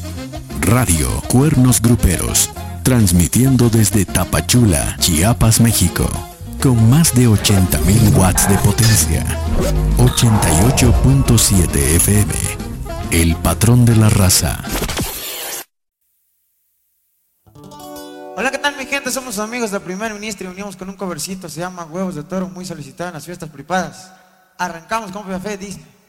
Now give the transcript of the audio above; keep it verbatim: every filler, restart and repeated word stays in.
Radio Cuernos Gruperos, transmitiendo desde Tapachula, Chiapas, México, con más de ochenta mil watts de potencia. ochenta y ocho punto siete F M, el patrón de la raza. Hola, ¿qué tal mi gente? Somos amigos del primer ministro y unimos con un covercito, se llama Huevos de Toro, muy solicitado en las fiestas privadas. Arrancamos con fe, dice.